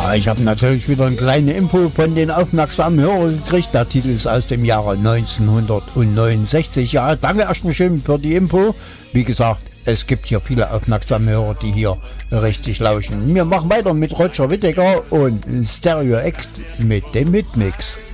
Ja, ich habe natürlich wieder eine kleine Info von den aufmerksamen Hörern gekriegt. Der Titel ist aus dem Jahre 1969. Ja, danke erstmal schön für die Info. Wie gesagt, es gibt hier viele aufmerksame Hörer, die hier richtig lauschen. Wir machen weiter mit Roger Whittaker und Stereo Act mit dem Hitmix.